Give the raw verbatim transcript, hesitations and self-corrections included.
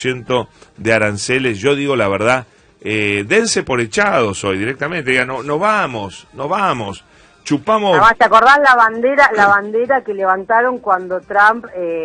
ciento de aranceles. Yo digo la verdad, eh, dense por echados hoy directamente, digan, no, no vamos, no vamos, chupamos. Además, ¿te acordás la bandera, la bandera que levantaron cuando Trump... Eh...